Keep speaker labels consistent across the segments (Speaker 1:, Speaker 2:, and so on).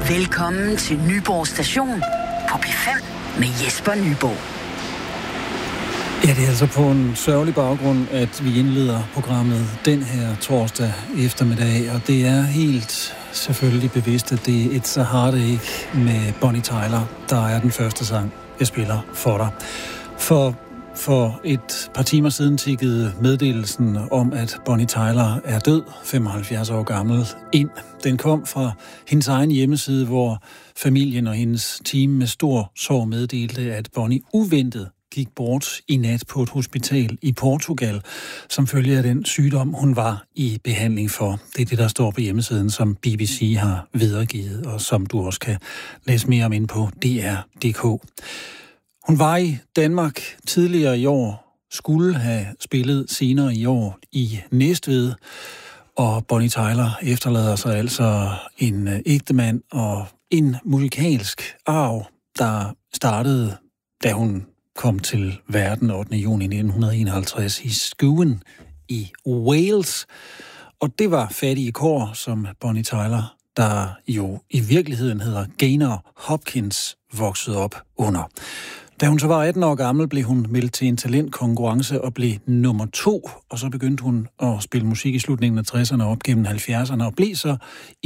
Speaker 1: Velkommen til Nyborg Station på P5 med Jesper Nyborg.
Speaker 2: Ja, det er altså på en sørgelig baggrund, at vi indleder programmet den her torsdag eftermiddag, og det er helt selvfølgelig bevidst, at det er It's a Heartache med Bonnie Tyler, der er den første sang, jeg spiller for dig. For et par timer siden tikkede meddelelsen om, at Bonnie Tyler er død, 75 år gammel, ind. Den kom fra hendes egen hjemmeside, hvor familien og hendes team med stor sorg meddelte, at Bonnie uventet gik bort i nat på et hospital i Portugal, som følge af den sygdom, hun var i behandling for. Det er det, der står på hjemmesiden, som BBC har videregivet, og som du også kan læse mere om inde på dr.dk. Hun var i Danmark tidligere i år, skulle have spillet senere i år i Næstved, og Bonnie Tyler efterlader sig altså en ægtemand og en musikalsk arv, der startede, da hun kom til verden 8. juni 1951 i Skewen i Wales. Og det var fattige kår, som Bonnie Tyler, der jo i virkeligheden hedder Gaynor Hopkins, voksede op under. Da hun så var 18 år gammel, blev hun meldt til en talentkonkurrence og blev nummer 2, og så begyndte hun at spille musik i slutningen af 60'erne op gennem 70'erne, og blev så i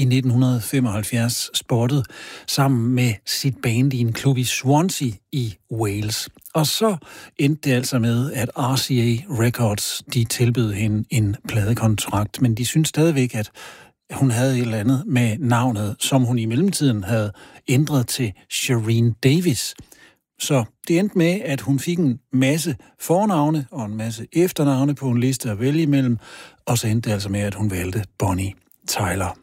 Speaker 2: 1975 spottet sammen med sit band i en klub i Swansea i Wales. Og så endte det altså med, at RCA Records, de tilbød hende en pladekontrakt, men de synes stadigvæk, at hun havde et eller andet med navnet, som hun i mellemtiden havde ændret til Shireen Davis. Så det endte med, at hun fik en masse fornavne og en masse efternavne på en liste at vælge imellem, og så endte det altså med, at hun valgte Bonnie Tyler.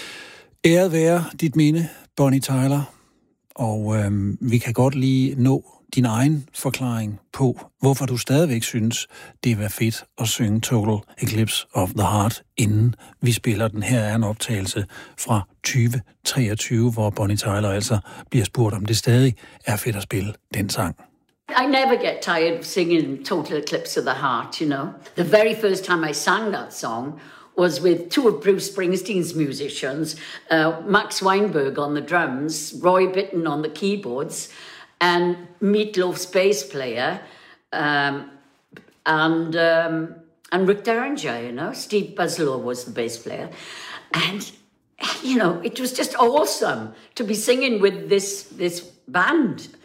Speaker 2: Æret være dit minde, Bonnie Tyler, og vi kan godt lige nå din egen forklaring på, hvorfor du stadigvæk synes, det var fedt at synge Total Eclipse of the Heart, inden vi spiller den. Her er en optagelse fra 2023, hvor Bonnie Tyler altså bliver spurgt, om det stadig er fedt at spille den sang.
Speaker 3: I never get tired of singing Total Eclipse of the Heart, you know. The very first time I sang that song was with two of Bruce Springsteen's musicians, Max Weinberg on the drums, Roy Bittan on the keyboards, and Meatloaf's bass player, and Rick Derringer, you know. Steve Buslow was the bass player. And, you know, it was just awesome to be singing with this band.